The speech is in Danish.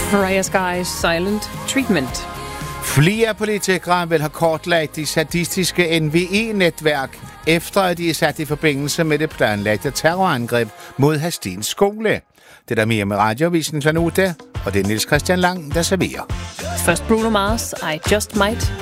Mariah Sky's Silent Treatment. Flere politikere vil have kortlagt de sadistiske NVE-netværk, efter at de er sat i forbindelse med det planlagte terrorangreb mod Hadstens skole. Det er der mere med Radioavisen kl. 8, og det er Niels Christian Lang, der serverer. Først Bruno Mars, I Just Might.